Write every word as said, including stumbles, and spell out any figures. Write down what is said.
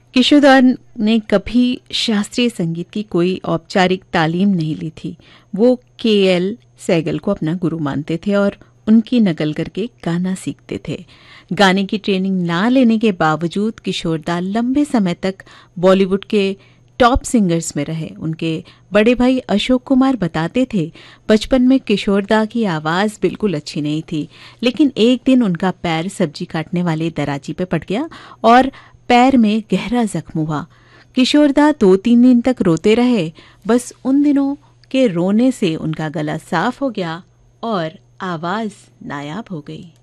किशोरदा ने कभी शास्त्रीय संगीत की कोई औपचारिक तालीम नहीं ली थी। वो के एल सहगल को अपना गुरु मानते थे और उनकी नकल करके गाना सीखते थे। गाने की ट्रेनिंग ना लेने के बावजूद किशोरदा लंबे समय तक बॉलीवुड के टॉप सिंगर्स में रहे। उनके बड़े भाई अशोक कुमार बताते थे, बचपन में किशोरदा की आवाज बिल्कुल अच्छी नहीं थी, लेकिन एक दिन उनका पैर सब्जी काटने वाले दराजी पे पड़ गया और पैर में गहरा जख्म हुआ। किशोरदा दो तीन दिन तक रोते रहे। बस उन दिनों के रोने से उनका गला साफ हो गया और आवाज नायाब हो गई।